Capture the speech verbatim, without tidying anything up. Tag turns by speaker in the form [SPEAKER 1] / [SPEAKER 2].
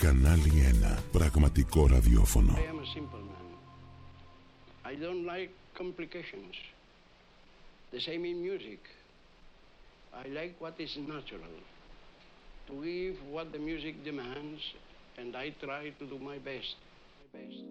[SPEAKER 1] Κανάλι ένα. Πραγματικό ραδιόφωνο.
[SPEAKER 2] I am a simple man. I don't like complications. The same in music. I like what is natural. To give what the music demands, and I try to do my best. My best.